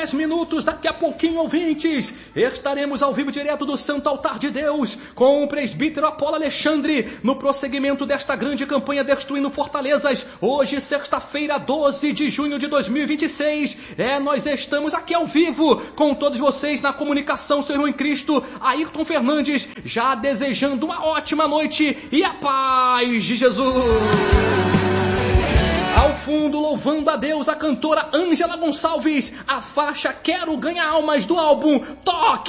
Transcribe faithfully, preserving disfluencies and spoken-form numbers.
dez minutos, daqui a pouquinho, ouvintes, estaremos ao vivo direto do Santo Altar de Deus com o presbítero Apolo Alexandre no prosseguimento desta grande campanha Destruindo Fortalezas. Hoje, sexta-feira, doze de junho de dois mil e vinte e seis, é, nós estamos aqui ao vivo com todos vocês na comunicação, seu irmão em Cristo, Ayrton Fernandes, já desejando uma ótima noite e a paz de Jesus. Ao fundo, louvando a Deus, a cantora Ângela Gonçalves, a faixa Quero Ganhar Almas do álbum Toque